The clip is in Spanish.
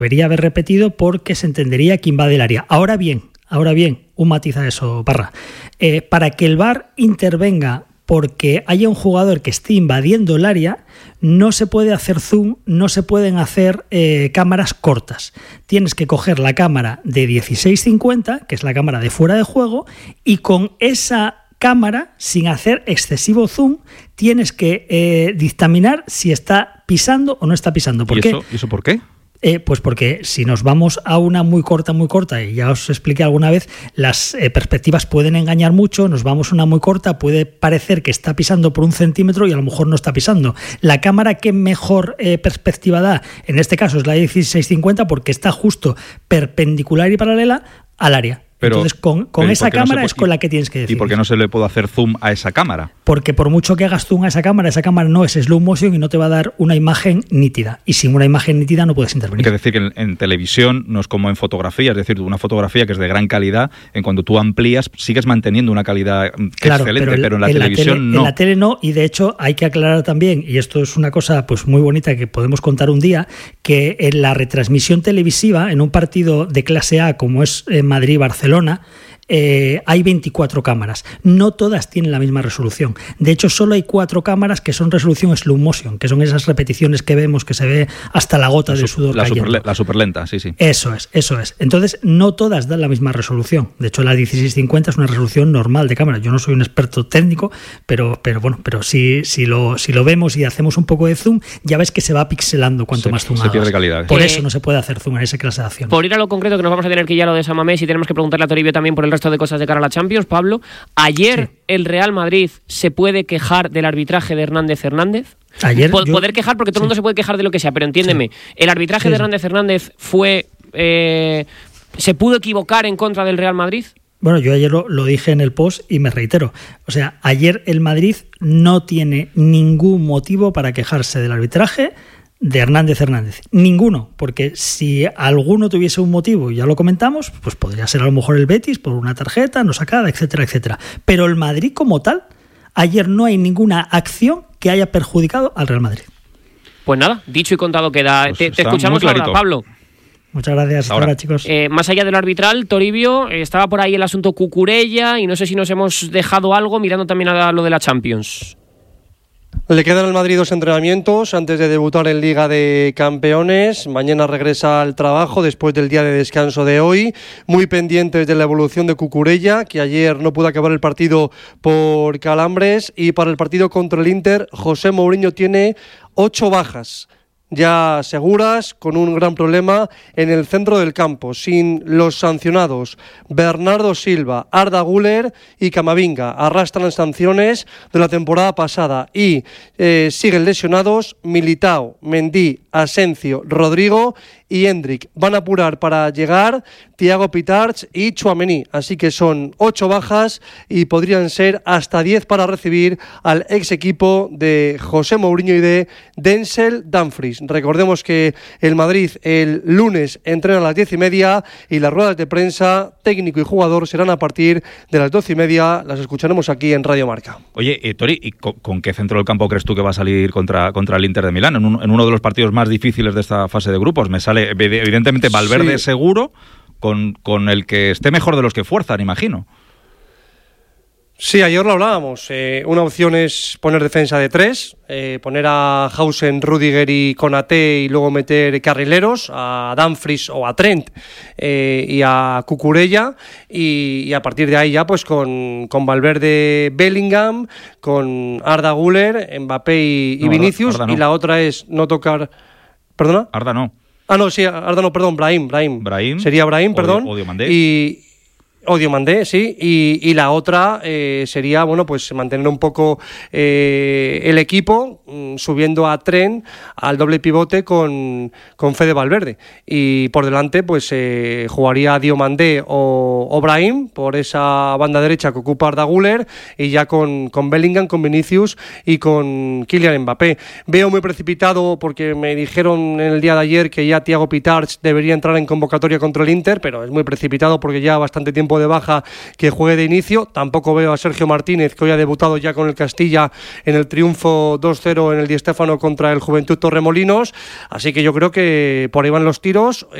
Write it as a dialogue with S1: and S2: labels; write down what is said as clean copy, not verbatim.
S1: debería haber repetido porque se entendería que invade el área. Ahora bien, un matiz a eso, Parra. Para que el VAR intervenga porque haya un jugador que esté invadiendo el área, no se puede hacer zoom, no se pueden hacer cámaras cortas. Tienes que coger la cámara de 16:50, que es la cámara de fuera de juego, y con esa cámara, sin hacer excesivo zoom, tienes que dictaminar si está pisando o no está pisando. ¿Por qué?
S2: ¿Y eso por qué?
S1: Pues porque si nos vamos a una muy corta, y ya os expliqué alguna vez, las perspectivas pueden engañar mucho. Nos vamos a una muy corta, puede parecer que está pisando por 1 centímetro y a lo mejor no está pisando. La cámara que mejor perspectiva da, en este caso, es la 16:50 porque está justo perpendicular y paralela al área. Pero, entonces, con esa cámara es con la que tienes que decidir.
S2: ¿Y por qué no se le puede hacer zoom a esa cámara?
S1: Porque por mucho que hagas zoom a esa cámara no es slow motion y no te va a dar una imagen nítida. Y sin una imagen nítida no puedes intervenir.
S2: Hay que decir que en televisión no es como en fotografía, es decir, una fotografía que es de gran calidad, en cuando tú amplías sigues manteniendo una calidad excelente, pero en la televisión no.
S1: En la tele no, y de hecho hay que aclarar también, y esto es una cosa pues muy bonita que podemos contar un día, que en la retransmisión televisiva, en un partido de clase A como es Madrid-Barcelona, hay 24 cámaras. No todas tienen la misma resolución. De hecho, solo hay 4 cámaras que son resolución slow motion, que son esas repeticiones que vemos que se ve hasta la gota de sudor cayendo.
S2: La superlenta, sí.
S1: Eso es. Entonces, no todas dan la misma resolución. De hecho, la 16:50 es una resolución normal de cámara. Yo no soy un experto técnico, pero si lo vemos y hacemos un poco de zoom, ya ves que se va pixelando cuanto más zoom hagas.
S2: Se pierde calidad.
S1: Por eso no se puede hacer zoom en esa clase de acción.
S3: Por ir a lo concreto, que nos vamos a tener que ir a lo de San Mamés y tenemos que preguntarle a Toribio también por el resto de cosas de cara a la Champions, Pablo. Ayer el Real Madrid se puede quejar del arbitraje de Hernández.
S1: Ayer
S3: poder quejar porque todo el mundo se puede quejar de lo que sea, pero entiéndeme, el arbitraje de Hernández fue ¿se pudo equivocar en contra del Real Madrid?
S1: Bueno, yo ayer lo dije en el post y me reitero. O sea, ayer el Madrid no tiene ningún motivo para quejarse del arbitraje de Hernández. Ninguno, porque si alguno tuviese un motivo, y ya lo comentamos, pues podría ser a lo mejor el Betis por una tarjeta no sacada, etcétera. Pero el Madrid como tal, ayer no hay ninguna acción que haya perjudicado al Real Madrid.
S3: Pues nada, dicho y contado queda.
S2: Pues
S3: te escuchamos ahora, Pablo.
S1: Muchas gracias. Hasta ahora, chicos.
S3: Más allá de lo arbitral, Toribio, estaba por ahí el asunto Cucurella y no sé si nos hemos dejado algo mirando también a lo de la Champions.
S4: Le quedan al Madrid 2 entrenamientos antes de debutar en Liga de Campeones. Mañana regresa al trabajo después del día de descanso de hoy. Muy pendientes de la evolución de Cucurella, que ayer no pudo acabar el partido por calambres. Y para el partido contra el Inter, José Mourinho tiene 8 bajas ya seguras, con un gran problema en el centro del campo, sin los sancionados Bernardo Silva, Arda Güler y Camavinga. Arrastran sanciones de la temporada pasada y siguen lesionados Militao, Mendy, Asencio, Rodrigo y Hendrik. Van a apurar para llegar Thiago Pitarch y Tchouaméni, así que son 8 bajas y podrían ser hasta 10 para recibir al ex equipo de José Mourinho y de Denzel Dumfries. Recordemos que el Madrid el lunes entrena a las 10:30 y las ruedas de prensa, técnico y jugador, serán a partir de las 12:30. Las escucharemos aquí en Radio Marca.
S2: Oye, Tori, ¿y con qué centro del campo crees tú que va a salir contra el Inter de Milán? En uno de los partidos más difíciles de esta fase de grupos. Me sale evidentemente Valverde seguro, con el que esté mejor de los que fuerzan, imagino.
S4: Sí, ayer lo hablábamos. Una opción es poner defensa de 3, poner a Hausen, Rüdiger y Konaté y luego meter carrileros, a Dumfries o a Trent y a Cucurella y a partir de ahí ya pues con Valverde, Bellingham, con Arda Güler, Mbappé y Vinicius. Arda no. Y la otra es no tocar... ¿Perdona?
S2: Arda no.
S4: Arda no, perdón, Brahim. Sería Brahim, perdón.
S2: O Diomandé.
S4: O Diomandé, sí, y la otra sería, bueno, pues mantener un poco el equipo, subiendo a Trent al doble pivote con Fede Valverde. Y por delante, pues jugaría Diomandé o Brahim por esa banda derecha que ocupa Arda Güler, y ya con Bellingham, con Vinicius y con Kylian Mbappé. Veo muy precipitado, porque me dijeron en el día de ayer que ya Thiago Pitarch debería entrar en convocatoria contra el Inter, pero es muy precipitado porque ya bastante tiempo tiempo de baja, que juegue de inicio. Tampoco veo a Sergio Martínez, que hoy ha debutado ya con el Castilla en el triunfo 2-0 en el Di Stéfano contra el Juventud Torremolinos. Así que yo creo que por ahí van los tiros.